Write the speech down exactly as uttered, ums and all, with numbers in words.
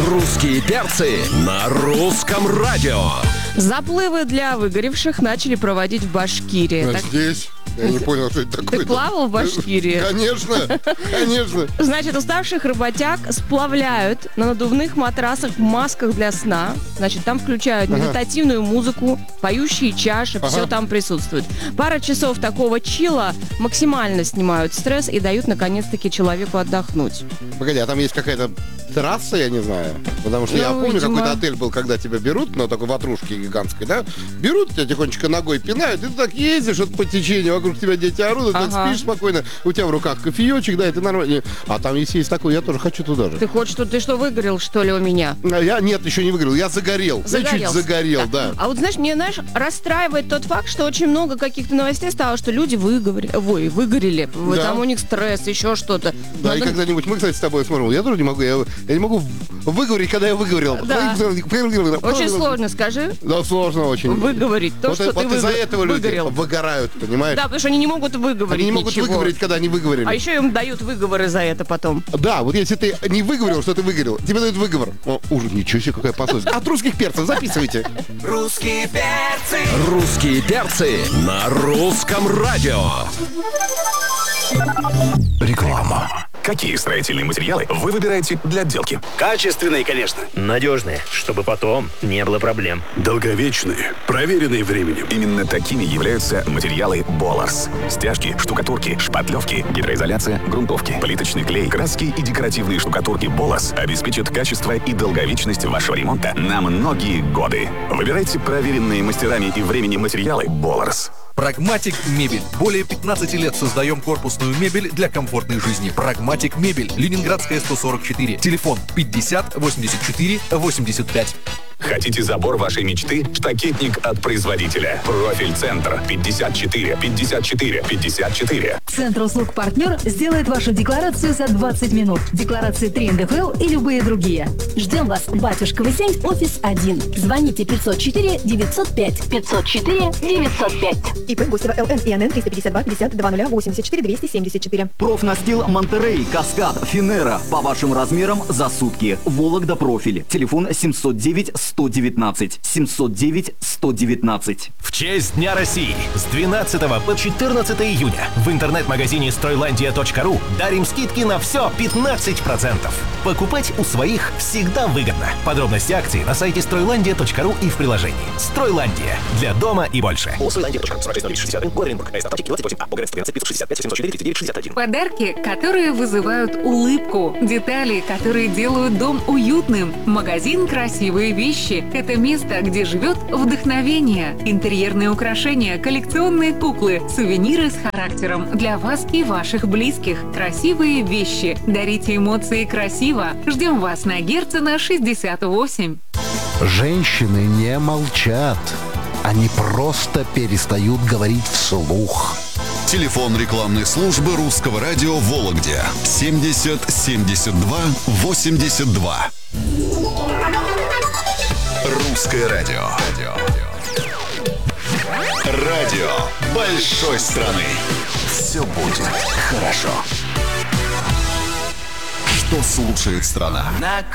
Русские перцы на русском радио. Заплывы для выгоревших начали проводить в Башкирии. А Так... здесь? Я не понял, что это такое. Ты плавал в Башкирии? Конечно, конечно. Значит, уставших работяг сплавляют на надувных матрасах в масках для сна. Значит, там включают Ага. медитативную музыку, поющие чаши, Ага. все там присутствует. Пара часов такого чила максимально снимают стресс и дают, наконец-таки, человеку отдохнуть. Погоди, а там есть какая-то трасса, я не знаю. Потому что Ну, я помню, видимо. какой-то отель был, когда тебя берут, на такой ватрушке гигантской, да? Берут тебя тихонечко ногой пинают, и ты так ездишь вот по течению, вокруг тебя дети орут, и ты Ага. спишь спокойно, у тебя в руках кофеечек, да, и ты нормально. А там, если есть такой, я тоже хочу туда же. Ты хочешь, что ты что, выгорел, что ли, у меня? А Я, нет, еще не выиграл, я загорел. Я чуть Загорелся. загорел, да. А вот, знаешь, мне, знаешь, расстраивает тот факт, что очень много каких-то новостей стало, что люди выговорили, ой, выгорели, Да. там у них стресс, еще что-то. Да, и Надо- когда-нибудь мы, кстати, с тобой смотрим, я тоже не могу, я, я не могу выговорить, когда я выговорил. Да. Очень сложно, скажи, Да, сложно очень. выговорить то, вот что вот ты из-за выго- этого люди выгорел. выгорают, понимаешь? Да, потому что они не могут выговорить Они не могут ничего. выговорить, когда они выговорили. А еще им дают выговоры за это потом. Да, вот если ты не выговорил, что ты выговорил, тебе дают выговор. О, ужас, ничего себе, какая пословица. От русских перцев записывайте. Русские перцы. Русские перцы на русском радио. Реклама. Какие строительные материалы вы выбираете для отделки? Качественные, конечно. Надежные, чтобы потом не было проблем. Долговечные, проверенные временем. Именно такими являются материалы Боларс. Стяжки, штукатурки, шпатлевки, гидроизоляция, грунтовки, плиточный клей, краски и декоративные штукатурки Боларс обеспечат качество и долговечность вашего ремонта на многие годы. Выбирайте проверенные мастерами и временем материалы Боларс. Прагматик Мебель. Более пятнадцати лет создаем корпусную мебель для комфортной жизни. Прагматик Мебель. Ленинградская, сто сорок четыре. Телефон пятьдесят восемьдесят четыре восемьдесят пять. Хотите забор вашей мечты? Штакетник от производителя. Профиль-центр пятьдесят четыре пятьдесят четыре пятьдесят четыре. Центр услуг «Партнер» сделает вашу декларацию за двадцать минут. Декларации три эн дэ эф эл и любые другие. Ждем вас. Батюшкова семь, офис один. Звоните пятьсот четыре девятьсот пять. пятьсот четыре девятьсот пять. ИП Гусева эл эн и эн эн триста пятьдесят два пятьдесят два ноль восемьдесят четыре двести семьдесят четыре. Профнастил Монтерей, Каскад, Финера. По вашим размерам за сутки. Вологда профиль. Телефон семьсот девять сто девятнадцать. семьсот девять сто девятнадцать. В честь Дня России с двенадцатого по четырнадцатое июня в интернет-магазине стройландия точка ру дарим скидки на все пятнадцать процентов. Покупать у своих всегда выгодно. Подробности акции на сайте стройландия точка ру и в приложении. Стройландия. Для дома и больше. Подарки, которые вызывают улыбку. Детали, которые делают дом уютным. Магазин «Красивые вещи» — это место, где живет вдохновение. Интерьерные украшения, коллекционные куклы, сувениры с характером для вас и ваших близких. Красивые вещи. Дарите эмоции красиво. Ждем вас на Герцена, шестьдесят восемь. Женщины не молчат. Они просто перестают говорить вслух. Телефон рекламной службы русского радио в Вологде семьдесят семьдесят два восемьдесят два. Русское радио. Радио большой страны. Все будет хорошо. Что слушает страна?